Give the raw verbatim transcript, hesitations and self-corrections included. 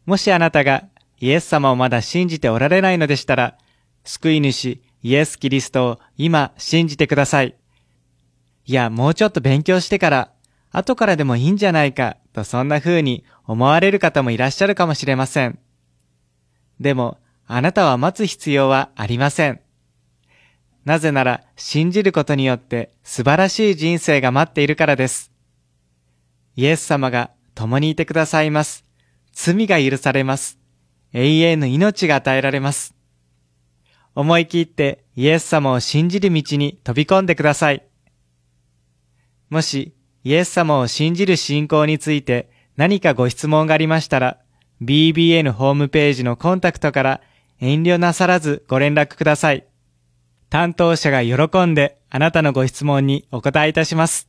もしあなたがイエス様をまだ信じておられないのでしたら、救い主イエス・キリストを今信じてください。いや、もうちょっと勉強してから、後からでもいいんじゃないかとそんな風に思われる方もいらっしゃるかもしれません。でも、あなたは待つ必要はありません。なぜなら、信じることによって素晴らしい人生が待っているからです。イエス様が共にいてくださいます。罪が許されます。永遠の命が与えられます。思い切ってイエス様を信じる道に飛び込んでください。もし、イエス様を信じる信仰について何かご質問がありましたら、ビービーエヌ ホームページのコンタクトから遠慮なさらずご連絡ください。担当者が喜んであなたのご質問にお答えいたします。